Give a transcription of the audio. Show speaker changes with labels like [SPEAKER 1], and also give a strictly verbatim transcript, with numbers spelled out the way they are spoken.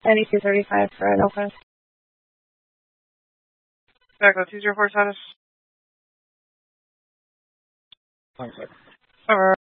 [SPEAKER 1] ninety-two thirty-five for an Oakland.
[SPEAKER 2] Echo two zero four status.
[SPEAKER 3] One second.
[SPEAKER 2] Over.